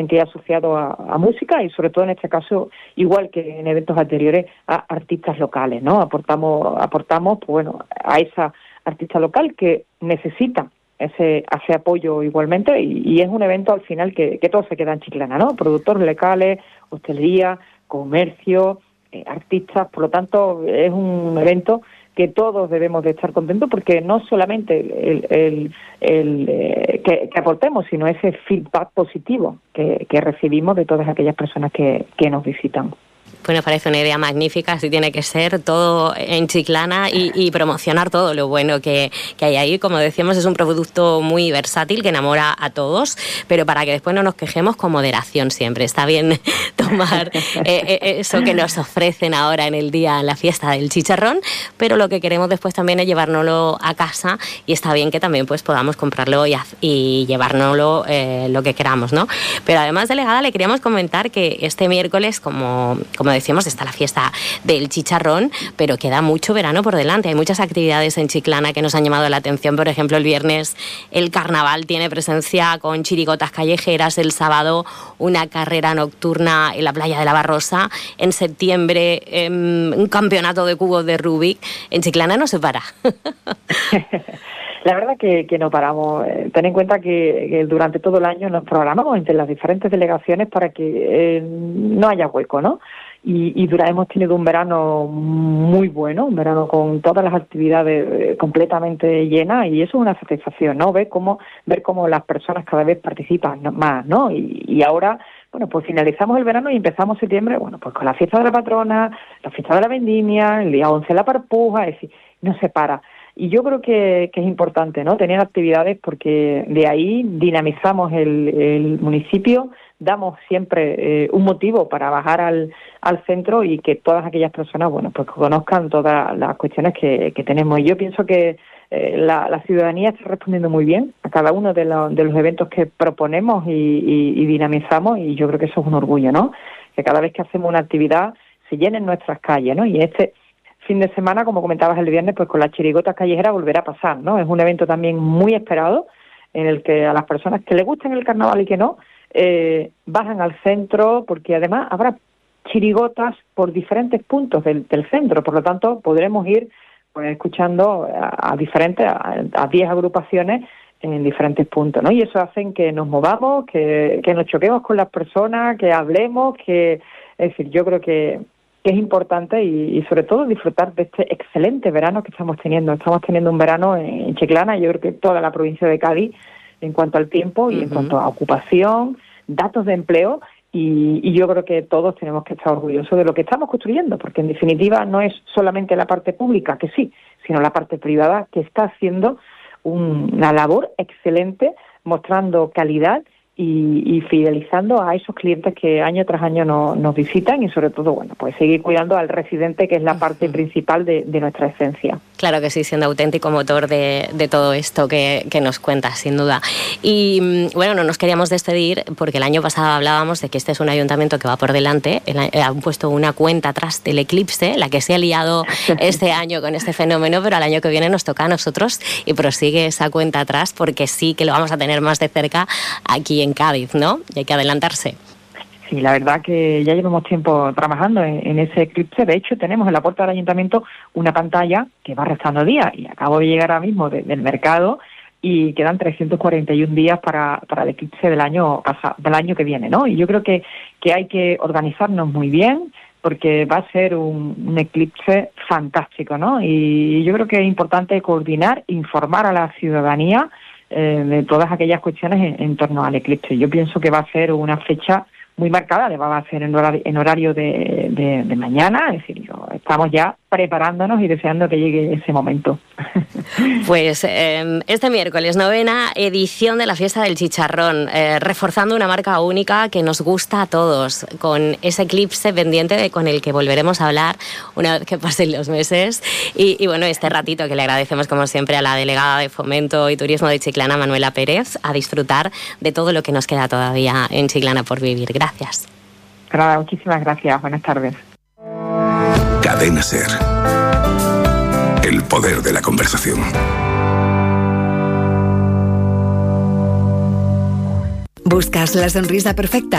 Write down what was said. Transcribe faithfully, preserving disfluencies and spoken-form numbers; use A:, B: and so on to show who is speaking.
A: asociado a, a música y sobre todo en este caso, igual que en eventos anteriores, a artistas locales, ¿no? Aportamos, aportamos pues bueno, a esa artista local que necesita ese, ese apoyo igualmente y, y es un evento al final que, que todo se queda en Chiclana, ¿no? Productores locales, hostelería, comercio, eh, artistas, por lo tanto es un evento que todos debemos de estar contentos porque no solamente el, el, el, eh, que, que aportemos, sino ese feedback positivo que, que recibimos de todas aquellas personas que, que nos visitan.
B: Pues nos parece una idea magnífica, así tiene que ser, todo en Chiclana y, y promocionar todo lo bueno que, que hay ahí. Como decíamos, es un producto muy versátil que enamora a todos, pero para que después no nos quejemos, con moderación siempre. Está bien tomar eh, eso que nos ofrecen ahora en el día, en la fiesta del chicharrón, pero lo que queremos después también es llevárnoslo a casa y está bien que también pues podamos comprarlo y, y llevárnoslo eh, lo que queramos, ¿no? Pero además, delegada, le queríamos comentar que este miércoles, como, como decíamos, está la fiesta del chicharrón, pero queda mucho verano por delante. Hay muchas actividades en Chiclana que nos han llamado la atención. Por ejemplo, el viernes el carnaval tiene presencia con chirigotas callejeras, el sábado una carrera nocturna en la playa de la Barrosa, en septiembre eh, un campeonato de cubos de Rubik. En Chiclana no se para.
A: La verdad que, que no paramos. Eh, ten en cuenta que, que durante todo el año nos programamos entre las diferentes delegaciones para que eh, no haya hueco, ¿no? Y, y dura, hemos tenido un verano muy bueno, un verano con todas las actividades eh, completamente llenas y eso es una satisfacción, ¿no? Ver cómo, ver cómo las personas cada vez participan más, ¿no? Y, y ahora, bueno, pues finalizamos el verano y empezamos septiembre, bueno, pues con la fiesta de la patrona, la fiesta de la vendimia, el día once la parpuja, es decir, no se para. Y yo creo que, que es importante, ¿no? Tener actividades porque de ahí dinamizamos el, el municipio, damos siempre eh, un motivo para bajar al, al centro y que todas aquellas personas, bueno, pues conozcan todas las cuestiones que, que tenemos. Y yo pienso que eh, la, la ciudadanía está respondiendo muy bien a cada uno de, lo, de los eventos que proponemos y, y, y dinamizamos y yo creo que eso es un orgullo, ¿no? Que cada vez que hacemos una actividad se llenen nuestras calles, ¿no? Y este fin de semana, como comentabas el viernes, pues con las chirigotas callejeras volverá a pasar, ¿no? Es un evento también muy esperado en el que a las personas que les gusten el carnaval y que no, eh, bajan al centro porque además habrá chirigotas por diferentes puntos del, del centro, por lo tanto podremos ir pues escuchando a, a diferentes, a diez agrupaciones en diferentes puntos, ¿no? Y eso hace que nos movamos, que, que nos choquemos con las personas, que hablemos, que, es decir, yo creo que que es importante y, y sobre todo disfrutar de este excelente verano que estamos teniendo. Estamos teniendo un verano en Chiclana, yo creo que toda la provincia de Cádiz, en cuanto al tiempo y uh-huh. en cuanto a ocupación, datos de empleo, y, y yo creo que todos tenemos que estar orgullosos de lo que estamos construyendo, porque en definitiva no es solamente la parte pública, que sí, sino la parte privada que está haciendo un, una labor excelente, mostrando calidad Y, y fidelizando a esos clientes que año tras año no, nos visitan y sobre todo, bueno, pues seguir cuidando al residente, que es la parte uh-huh. principal de, de nuestra esencia.
B: Claro que sí, siendo auténtico motor de, de todo esto que, que nos cuentas, sin duda. Y bueno, no nos queríamos despedir porque el año pasado hablábamos de que este es un ayuntamiento que va por delante. Han puesto una cuenta atrás del eclipse, la que se ha liado este año con este fenómeno, pero al año que viene nos toca a nosotros y prosigue esa cuenta atrás porque sí que lo vamos a tener más de cerca aquí en Cádiz, ¿no? Y hay que adelantarse.
A: Sí, la verdad que ya llevamos tiempo trabajando en, en ese eclipse. De hecho, tenemos en la puerta del ayuntamiento una pantalla que va restando días y acabo de llegar ahora mismo de, del mercado y quedan trescientos cuarenta y uno días para, para el eclipse del año pasado, del año que viene, ¿no? Y yo creo que, que hay que organizarnos muy bien porque va a ser un, un eclipse fantástico, ¿no? Y yo creo que es importante coordinar, informar a la ciudadanía eh, de todas aquellas cuestiones en, en torno al eclipse. Yo pienso que va a ser una fecha muy marcada, le va a ser en horario, en horario de, de, de mañana, es decir, yo, estamos ya preparándonos y deseando que llegue ese momento.
B: Pues eh, este miércoles, novena edición de la Fiesta del Chicharrón, eh, reforzando una marca única que nos gusta a todos, con ese eclipse pendiente de, con el que volveremos a hablar una vez que pasen los meses. Y, y bueno, este ratito que le agradecemos como siempre a la delegada de Fomento y Turismo de Chiclana, Manuela Pérez, a disfrutar de todo lo que nos queda todavía en Chiclana por vivir. Gracias.
A: Nada, muchísimas gracias. Buenas tardes.
C: Cadena SER. El poder de la conversación.
D: ¿Buscas la sonrisa perfecta?